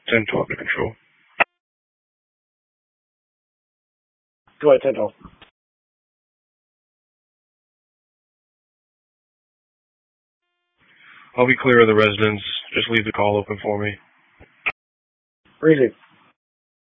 10-12 to control. Go ahead, 10-12. I'll be clear of the residence. Just leave the call open for me. Breezy.